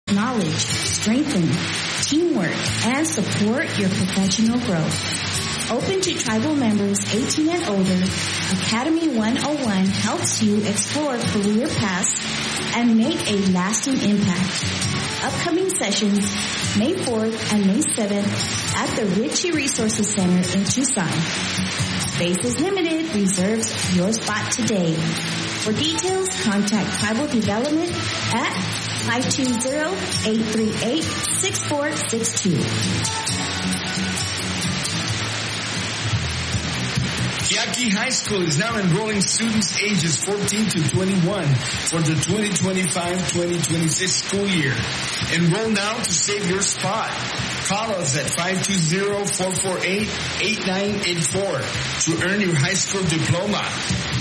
knowledge, strengthen teamwork, and support your professional growth. Open to tribal members 18 and older, Academy 101 helps you explore career paths and make a lasting impact. Upcoming sessions, May 4th and May 7th at the Ritchie Resources Center in Tucson. Space is limited. Reserve your spot today. For details, contact Tribal Development at 520-838-6462. Kealakekee High School is now enrolling students ages 14 to 21 for the 2025-2026 school year. Enroll now to save your spot. Call us at 520-448-8984 to earn your high school diploma.